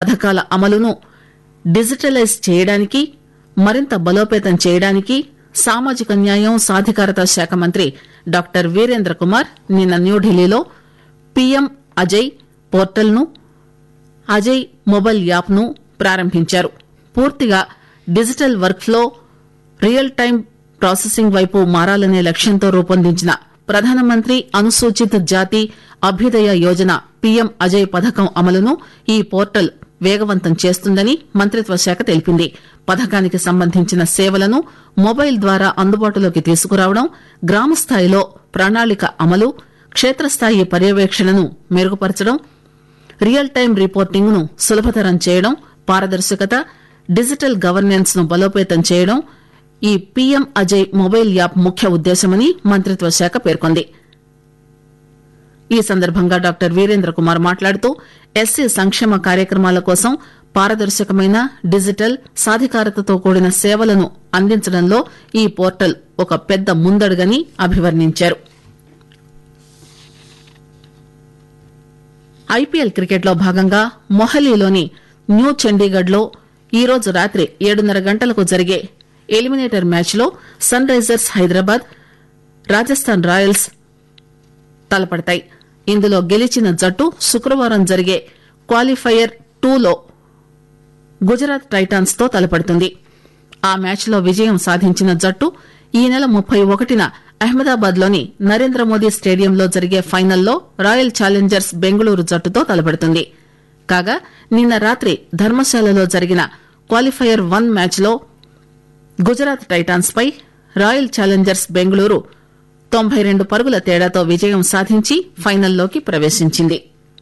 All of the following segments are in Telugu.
పథకాల అమలును డిజిటలైజ్ చేయడానికి, మరింత బలోపేతం చేయడానికి సామాజిక న్యాయం సాధికారత శాఖ మంత్రి డాక్టర్ వీరేంద్ర కుమార్ నిన్న న్యూఢిల్లీలో పీఎం అజయ్ పోర్టల్ ను, అజయ్ మొబైల్ యాప్ ను ప్రారంభించారు. పూర్తిగా digital work flow, real time processing వైపు మారాలనే లక్ష్యంతో రూపొందించిన ప్రధానమంత్రి అనుసూచిత జాతి అభ్యుదయ యోజన పీఎం అజయ్ పథకం అమలును ఈ పోర్టల్ వేగవంతం చేస్తుందని మంత్రిత్వ శాఖ తెలిపింది. పథకానికి సంబంధించిన సేవలను మొబైల్ ద్వారా అందుబాటులోకి తీసుకురావడం, గ్రామ స్థాయిలో ప్రణాళిక అమలు, క్షేత్రస్థాయి పర్యవేక్షణను మెరుగుపరచడం, రియల్ టైం రిపోర్టింగ్ ను సులభతరం చేయడం, పారదర్శకత, డిజిటల్ గవర్నెన్స్ ను బలోపేతం చేయడం ఈ పీఎం అజయ్ మొబైల్ యాప్ ముఖ్య ఉద్దేశమని మంత్రిత్వ శాఖ పేర్కొంది. ఈ సందర్భంగా డాక్టర్ వీరేంద్ర కుమార్ మాట్లాడుతూ ఎస్సీ సంక్షేమ కార్యక్రమాల కోసం పారదర్శకమైన డిజిటల్ సాధికారతతో కూడిన సేవలను అందించడంలో ఈ పోర్టల్ ఒక పెద్ద ముందడుగని అభివర్ణించారు. ఐపీఎల్ క్రికెట్లో భాగంగా మొహాలీలోని న్యూ చండీగఢ్ లో ఈరోజు రాత్రి 7:30 గంటలకు జరిగే ఎలిమినేటర్ మ్యాచ్ లో sun Risers Hyderabad, Rajasthan Royals తలపడతాయి. ఇందులో గెలిచిన జట్టు శుక్రవారం జరిగే క్వాలిఫైయర్ 2లో గుజరాత్ టైటాన్స్ తో తలపడుతుంది. ఆ మ్యాచ్ లో విజయం సాధించిన జట్టు ఈ నెల 31న అహ్మదాబాద్ లోని నరేంద్ర మోదీ స్టేడియంలో జరిగే ఫైనల్లో రాయల్ ఛాలెంజర్స్ బెంగళూరు జట్టుతో తలపడుతుంది. కాగా నిన్న రాత్రి ధర్మశాలలో జరిగిన క్వాలిఫైయర్ 1 మ్యాచ్ లో గుజరాత్ టైటాన్స్ పై రాయల్ ఛాలెంజర్స్ బెంగళూరు 92 పరుగుల తేడాతో విజయం సాధించి ఫైనల్లోకి ప్రవేశించింది.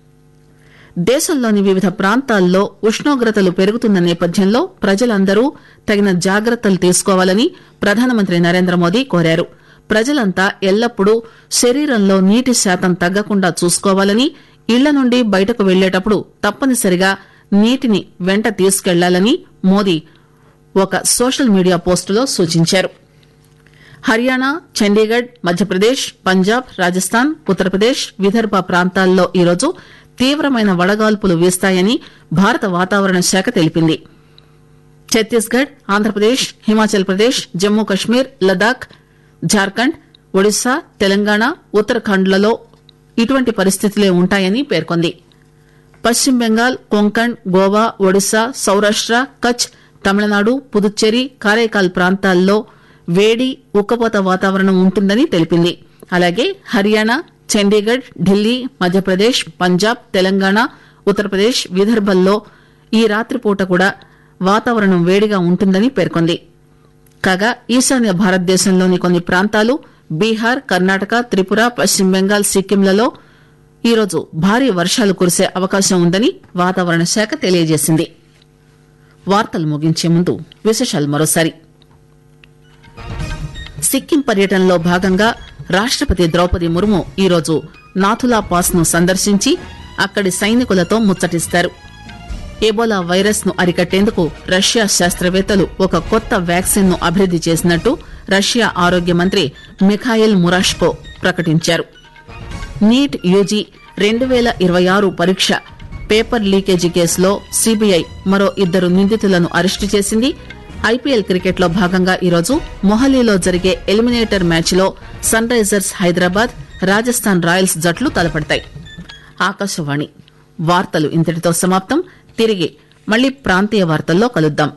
దేశంలోని వివిధ ప్రాంతాల్లో ఉష్ణోగ్రతలు పెరుగుతున్న నేపథ్యంలో ప్రజలందరూ తగిన జాగ్రత్తలు తీసుకోవాలని ప్రధానమంత్రి నరేంద్ర మోదీ కోరారు. ప్రజలంతా ఎల్లప్పుడూ శరీరంలో నీటి శాతం తగ్గకుండా చూసుకోవాలని, ఇళ్ల నుండి బయటకు వెళ్లేటప్పుడు తప్పనిసరిగా నీటిని వెంట తీసుకెళ్లాలని మోదీ ఒక సోషల్ మీడియా పోస్టులో సూచించారు. హర్యానా, చండీగఢ్, మధ్యప్రదేశ్, పంజాబ్, రాజస్థాన్, ఉత్తరప్రదేశ్, విదర్భ ప్రాంతాల్లో ఈరోజు తీవ్రమైన వడగాల్పులు వీస్తాయని భారత వాతావరణ శాఖ తెలిపింది. ఛత్తీస్గఢ్, ఆంధ్రప్రదేశ్, హిమాచల్ ప్రదేశ్, జమ్మూ కశ్మీర్, లదాఖ్, జార్ఖండ్, ఒడిశా, తెలంగాణ, ఉత్తరాఖండ్లలో ఇటువంటి పరిస్థితులే ఉంటాయని పేర్కొంది. పశ్చిమ బెంగాల్, కొంకణ్, గోవా, ఒడిశా, సౌరాష్ట, కచ్, తమిళనాడు, పుదుచ్చేరి, కారైకాల్ ప్రాంతాల్లో వేడి, ఉక్కపోత వాతావరణం ఉంటుందని తెలిపింది. అలాగే హర్యానా, చండీగఢ్, ఢిల్లీ, మధ్యప్రదేశ్, పంజాబ్, తెలంగాణ, ఉత్తరప్రదేశ్, విదర్భల్లో ఈ రాత్రిపూట కూడా వాతావరణం వేడిగా ఉంటుందని పేర్కొంది. కాగా ఈశాన్య భారతదేశంలోని కొన్ని ప్రాంతాలు, బీహార్, కర్ణాటక, త్రిపుర, పశ్చిమ బెంగాల్, సిక్కింలలో ఈరోజు భారీ వర్షాలు కురిసే అవకాశం ఉందని వాతావరణ శాఖ తెలియజేసింది. వార్తలు ముగించే ముందు విశేషాలు మరోసారి. సిక్కిం పర్యటనలో భాగంగా రాష్టపతి ద్రౌపది ముర్ము ఈరోజు నాథులా పాస్ ను సందర్శించి అక్కడి సైనికులతో ముచ్చటిస్తారు. ఎబోలా వైరస్ ను అరికట్టేందుకు రష్యా శాస్త్రవేత్తలు ఒక కొత్త వ్యాక్సిన్ ను అభివృద్ది చేసినట్టు రష్యా ఆరోగ్య మంత్రి మిఖాయిల్ మురాష్కో ప్రకటించారు. నీట్ యూజీ 2026 పరీక్ష పేపర్ లీకేజీ కేసులో సీబీఐ మరో 2 నిందితులను అరెస్టు చేసింది. ఐపీఎల్ క్రికెట్ లో భాగంగా ఈరోజు మొహాలీలో జరిగే ఎలిమినేటర్ మ్యాచ్ లో sun Risers Hyderabad, Rajasthan Royals జట్లు తలపడతాయి. ఆకాశవాణి వార్తలు ఇంతటితో సమాప్తం. తిరిగి మళ్లీ ప్రాంతీయ వార్తల్లో కలుద్దాం.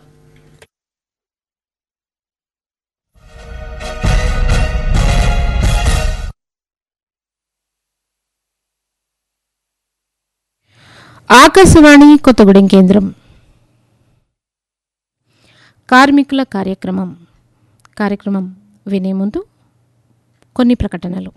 ఆకాశవాణి కొత్తగూడెం కేంద్రం. కార్మికుల కార్యక్రమం వినే ముందు కొన్ని ప్రకటనలు.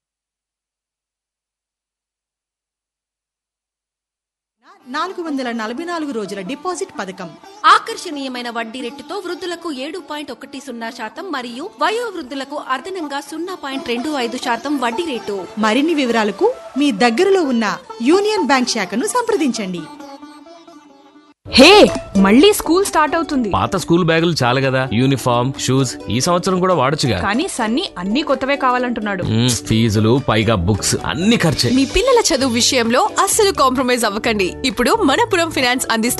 $444 రోజుల డిపాజిట్ పథకం. ఆకర్షణీయమైన వడ్డీ రేటుతో వృద్ధులకు 7.10% మరియు వయో వృద్ధులకు అదనంగా 0.25% వడ్డీ రేటు. మరిన్ని వివరాలకు మీ దగ్గరలో ఉన్న యూనియన్ బ్యాంక్ శాఖను సంప్రదించండి. హే, మళ్ళీ స్కూల్ స్టార్ట్ అవుతుంది. పాత స్కూల్ బ్యాగులు చాలు కదా, యూనిఫామ్, షూస్ ఈ సంవత్సరం కూడా వాడొచ్చుగా. కానీ సన్నీ అన్ని కొత్తవే కావాలంటున్నాడు. ఫీజులు పైగా బుక్స్ అన్ని ఖర్చే. మీ పిల్లల చదువు విషయంలో అస్సలు కాంప్రమైజ్ అవ్వకండి. ఇప్పుడు మనపురం ఫైనాన్స్ అందిస్తున్న